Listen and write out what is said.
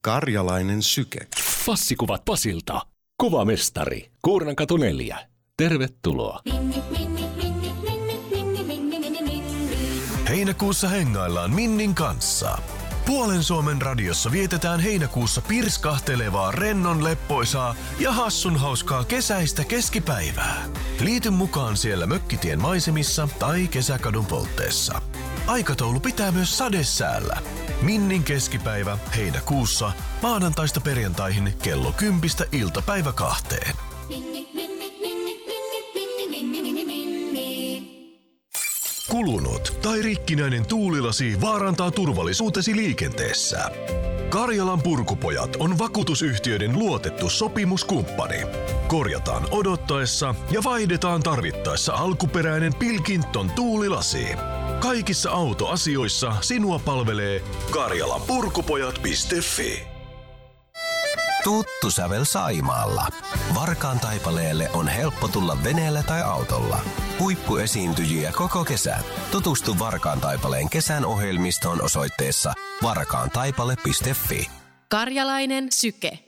Karjalainen syke. Passikuvat Pasilta. Kuvamestari. Kuurnankatu 4. Tervetuloa. Heinäkuussa hengaillaan Minnin kanssa. Puolen Suomen radiossa vietetään heinäkuussa pirskahtelevaa, rennon leppoisaa ja hassun hauskaa kesäistä keskipäivää. Liity mukaan siellä Mökkitien maisemissa tai Kesäkadun poltteessa. Aikataulu pitää myös sadesäällä. Minnin keskipäivä heinäkuussa maanantaista perjantaihin kello 10 iltapäivä 2. Kulunut tai rikkinäinen tuulilasi vaarantaa turvallisuutesi liikenteessä. Karjalan Purkupojat on vakuutusyhtiöiden luotettu sopimuskumppani. Korjataan odottaessa ja vaihdetaan tarvittaessa alkuperäinen Pilkington tuulilasi. Kaikissa autoasioissa sinua palvelee karjalanpurkupojat.fi. Tuttu sävel Saimaalla. Varkaan Taipaleelle on helppo tulla veneellä tai autolla. Huippuesiintyjiä koko kesän. Tutustu Varkaan Taipaleen kesän ohjelmistoon osoitteessa varkaantaipale.fi. Karjalainen syke.